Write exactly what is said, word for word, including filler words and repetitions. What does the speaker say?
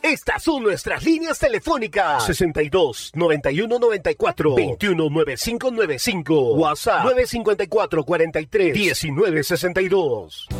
Estas son nuestras líneas telefónicas: sesenta y dos, noventa y uno, noventa y cuatro, veintiuno, noventa y cinco noventa y cinco. WhatsApp nueve cinco cuatro, cuarenta y tres, diecinueve sesenta y dos.